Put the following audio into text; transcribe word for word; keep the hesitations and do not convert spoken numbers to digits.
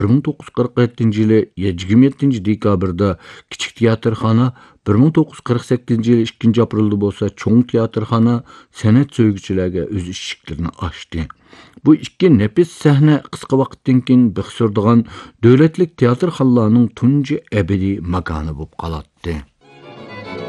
bir ming to'qqiz yuz qirq yettinchi yili yigirma yettinchi dekabrda kichik teatrxona, bir ming to'qqiz yuz qirq sakkizinchi yili ikkinchi aprelda bo'lsa cho'ng teatrxona san'at so'yguchilarga o'z eshiklarini ochdi. Bu ikki nefis sahna qisqa vaqtdan keyin biqsirdigan davlatlik teatrxonalarning tunji abadiy makoni bo'lib qoladi.